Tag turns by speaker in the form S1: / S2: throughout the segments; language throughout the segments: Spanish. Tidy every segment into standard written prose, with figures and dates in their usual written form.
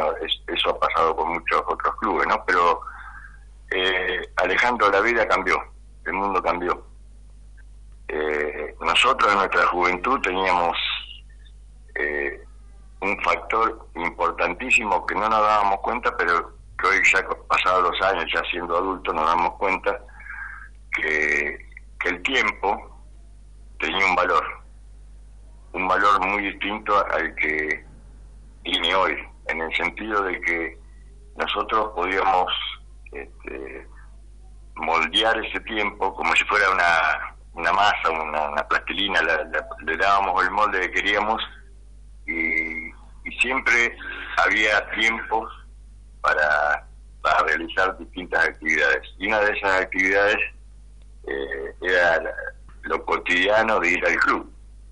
S1: bueno, eso ha pasado con muchos otros clubes, ¿no? Pero Alejandro, la vida cambió, el mundo cambió. Nosotros en nuestra juventud teníamos un factor importantísimo que no nos dábamos cuenta, pero que hoy ya pasados los años, ya siendo adultos, nos damos cuenta que el tiempo tenía un valor muy distinto al que tiene hoy, en el sentido de que nosotros podíamos moldear ese tiempo como si fuera una masa, una plastilina, le dábamos el molde que queríamos y siempre había tiempo para realizar distintas actividades. Y una de esas actividades era lo cotidiano de ir al club.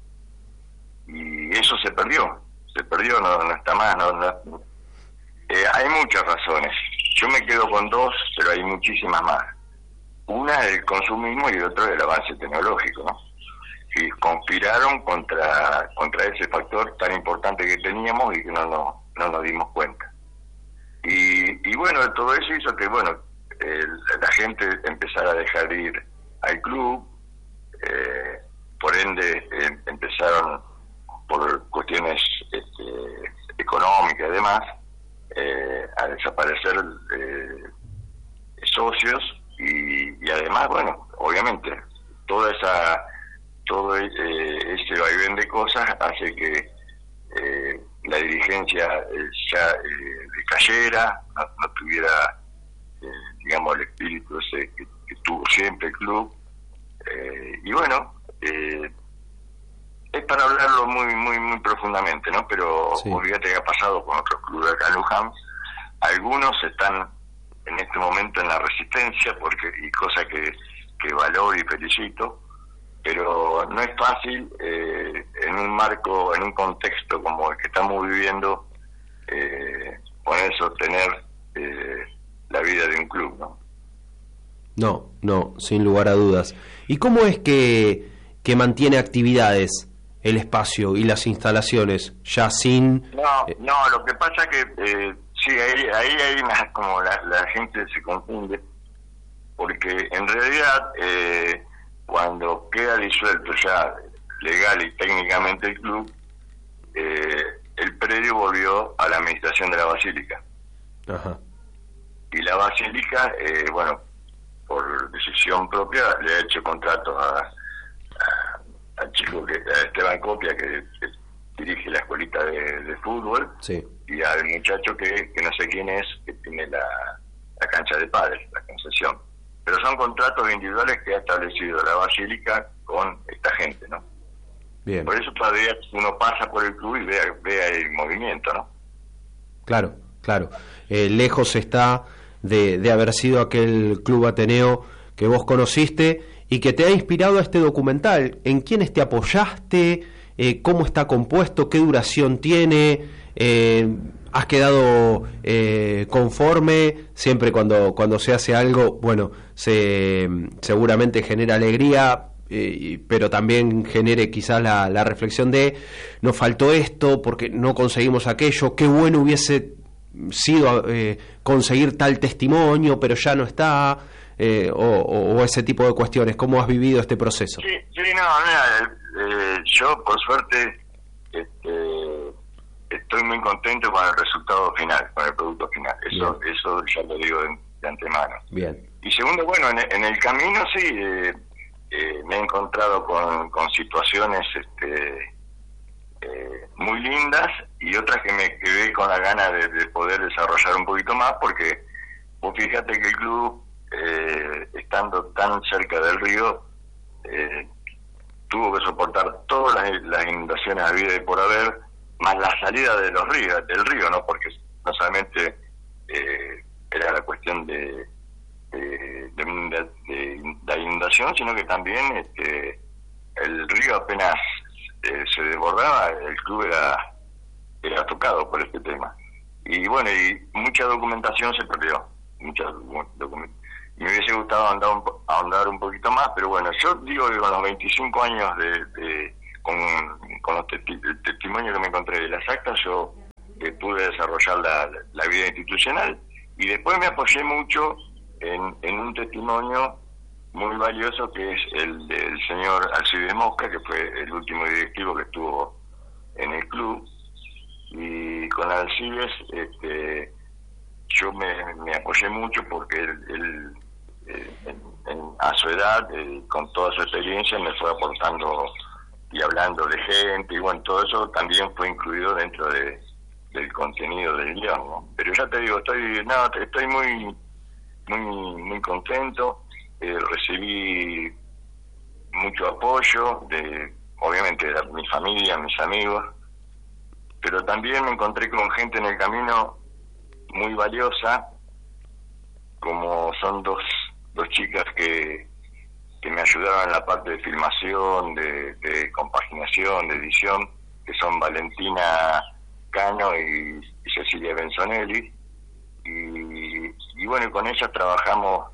S1: Y eso se perdió, no está más. Hay muchas razones. Yo me quedo con dos, pero hay muchísimas más. Una es el consumismo y otra es el avance tecnológico, ¿no? Y conspiraron contra ese factor tan importante que teníamos y que no nos dimos cuenta. Y bueno, todo eso hizo que, bueno, la gente empezara a dejar de ir al club, por ende empezaron, por cuestiones económicas y demás, a desaparecer socios y además, bueno, obviamente, todo ese vaivén de cosas hace que la dirigencia ya decayera, no tuviera, digamos, el espíritu ese que tuvo siempre el club. Y bueno, es para hablarlo muy profundamente, ¿no? Pero sí. Olvídate que ha pasado con otros clubes acá en Luján. Algunos están en este momento en la resistencia, y cosa que valoro y felicito, pero no es fácil en un marco, en un contexto como el que estamos viviendo, poder sostener la vida de un club, ¿no?
S2: No, sin lugar a dudas. ¿Y cómo es que mantiene actividades el espacio y las instalaciones ya sin...?
S1: No, lo que pasa que sí, ahí hay una, como la gente se confunde, porque en realidad cuando queda disuelto ya legal y técnicamente el club, el predio volvió a la administración de la Basílica.
S2: Ajá.
S1: Y la Basílica, bueno, por decisión propia, le ha hecho contrato al chico, a Esteban Copia, que dirige la escuelita de fútbol,
S2: sí,
S1: y al muchacho que no sé quién es, que tiene la cancha de pádel, la concesión. Pero son contratos individuales que ha establecido la Basílica con esta gente, ¿no?
S2: Bien.
S1: Por eso todavía uno pasa por el club y ve el movimiento, ¿no?
S2: Claro. Lejos está de haber sido aquel Club Ateneo que vos conociste y que te ha inspirado a este documental. ¿En quiénes te apoyaste? ¿Cómo está compuesto? ¿Qué duración tiene? ¿Has quedado conforme? Siempre cuando se hace algo, bueno, seguramente genera alegría, pero también genere quizás la reflexión de nos faltó esto porque no conseguimos aquello, qué bueno hubiese sido conseguir tal testimonio, pero ya no está, o ese tipo de cuestiones. ¿Cómo has vivido este proceso?
S1: Sí, yo por suerte estoy muy contento con el resultado final, con el producto final. Eso ya lo digo de antemano.
S2: Bien.
S1: Y segundo, bueno, en el camino sí me he encontrado con situaciones muy lindas y otras que me quedé con la gana de poder desarrollar un poquito más, porque vos fíjate que el club, estando tan cerca del río, tuvo que soportar todas las inundaciones habidas y por haber, más la salida de los ríos, del río, ¿no? Porque no solamente era la cuestión de la inundación, sino que también el río apenas se desbordaba, el club era tocado por este tema. Y bueno, y mucha documentación se perdió, me hubiese gustado ahondar un poquito más, pero bueno, yo digo que con los 25 años con los testimonios que me encontré de las actas, yo pude desarrollar la vida institucional, y después me apoyé mucho en un testimonio muy valioso que es el del señor Alcides Mosca, que fue el último directivo que estuvo en el club. Y con Alcides yo me apoyé mucho porque él a su edad, con toda su experiencia, me fue aportando y hablando de gente, y bueno, todo eso también fue incluido dentro del contenido del guión, ¿no? Pero ya te digo, estoy muy contento. Recibí mucho apoyo obviamente de mi familia, mis amigos, pero también me encontré con gente en el camino muy valiosa, como son dos chicas que me ayudaron en la parte de filmación, de compaginación, de edición, que son Valentina Cano y Cecilia Benzonelli, y bueno, con ellas trabajamos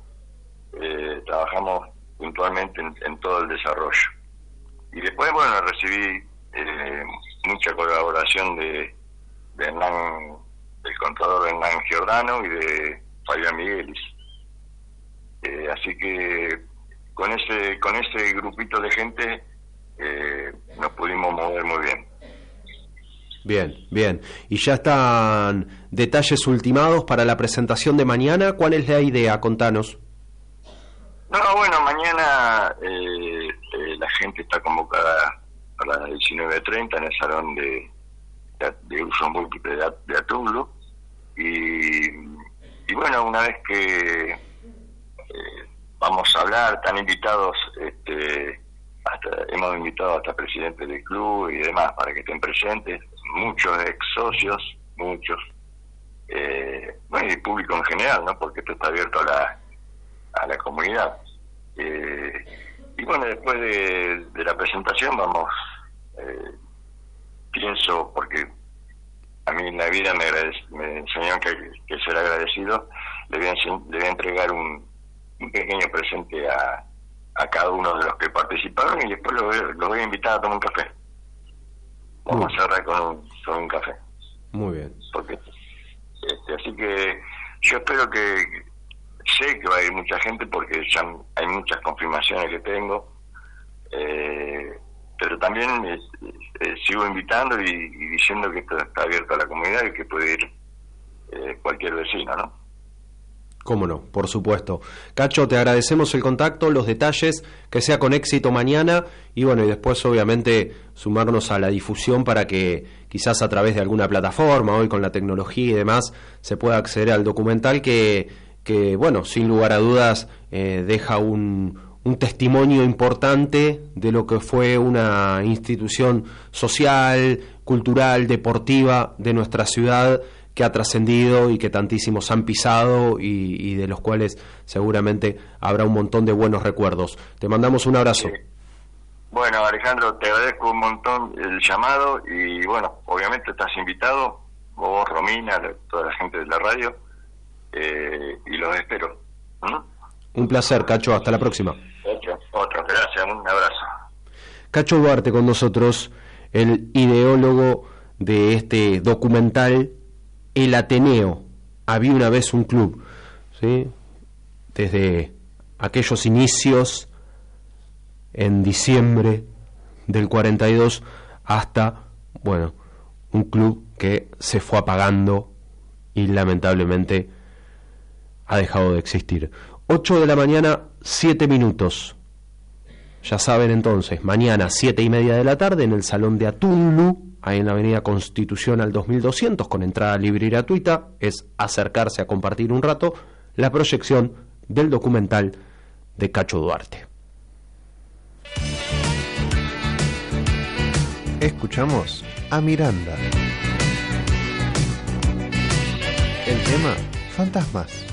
S1: puntualmente en todo el desarrollo. Y después, bueno, recibí mucha colaboración de Hernán, del contador Hernán Giordano, y de Fabián Miguelis. Así que con ese grupito de gente nos pudimos mover muy bien.
S2: Bien. ¿Y ya están detalles ultimados para la presentación de mañana? ¿Cuál es la idea? Contanos.
S1: No, bueno, mañana la gente está convocada a las 19:30 en el salón de uso múltiple de Atunglu, y bueno, una vez que vamos a hablar, están invitados, hemos invitado hasta presidentes del club y demás para que estén presentes, muchos ex socios, bueno, y público en general, ¿no? Porque esto está abierto a la comunidad. Y bueno, después de la presentación vamos, pienso, porque a mí en la vida me enseñó que ser agradecido, le voy a entregar un pequeño presente a cada uno de los que participaron, y después los voy a invitar a tomar un café. Vamos a cerrar con un café.
S2: Muy bien.
S1: Porque, así que yo espero sé que va a ir mucha gente, porque ya hay muchas confirmaciones que tengo, pero también sigo invitando y diciendo que esto está abierto a la comunidad y que puede ir cualquier vecino, ¿no?
S2: Cómo no, por supuesto. Cacho, te agradecemos el contacto, los detalles, que sea con éxito mañana, y bueno, y después obviamente sumarnos a la difusión para que quizás a través de alguna plataforma, hoy con la tecnología y demás, se pueda acceder al documental que bueno, sin lugar a dudas deja un testimonio importante de lo que fue una institución social, cultural, deportiva de nuestra ciudad, que ha trascendido y que tantísimos han pisado, y de los cuales seguramente habrá un montón de buenos recuerdos. Te mandamos un abrazo.
S1: Bueno, Alejandro, te agradezco un montón el llamado, y bueno, obviamente estás invitado, vos, Romina, toda la gente de la radio, y los espero.
S2: Un placer, Cacho, hasta la próxima.
S1: Otro, gracias, un abrazo.
S2: Cacho Duarte con nosotros, el ideólogo de este documental El Ateneo, había una vez un club, ¿sí? Desde aquellos inicios en diciembre del 42 hasta, bueno, un club que se fue apagando y lamentablemente ha dejado de existir. 8 de la mañana, 7 minutos. Ya saben entonces, mañana 7:30 de la tarde en el Salón de Atunglu, ahí en la avenida Constitución al 2200, con entrada libre y gratuita. Es acercarse a compartir un rato la proyección del documental de Cacho Duarte.
S3: Escuchamos a Miranda. El tema: fantasmas.